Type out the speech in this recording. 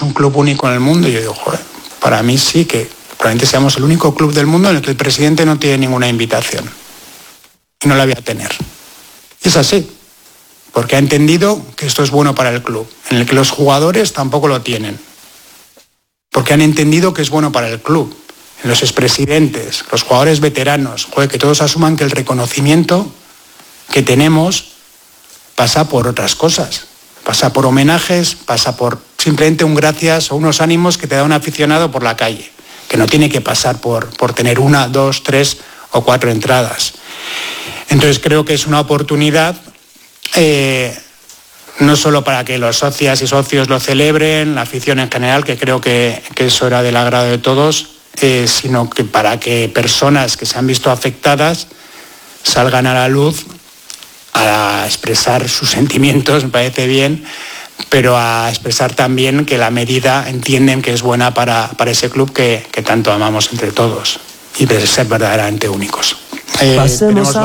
un club único en el mundo. Y yo digo, joder, para mí sí que probablemente seamos el único club del mundo en el que el presidente no tiene ninguna invitación. Y no la voy a tener. Y es así, porque ha entendido que esto es bueno para el club, en el que los jugadores tampoco lo tienen. Porque han entendido que es bueno para el club. Los expresidentes, los jugadores veteranos, joder, que todos asuman que el reconocimiento que tenemos pasa por otras cosas. Pasa por homenajes, pasa por simplemente un gracias o unos ánimos que te da un aficionado por la calle, que no tiene que pasar por tener 1, 2, 3 o 4 entradas. Entonces creo que es una oportunidad no solo para que los socias y socios lo celebren, la afición en general, que creo que eso era del agrado de todos, sino que para que personas que se han visto afectadas salgan a la luz a expresar sus sentimientos, me parece bien, pero a expresar también que la medida entienden que es buena para ese club que tanto amamos entre todos y de ser verdaderamente únicos. Pasemos a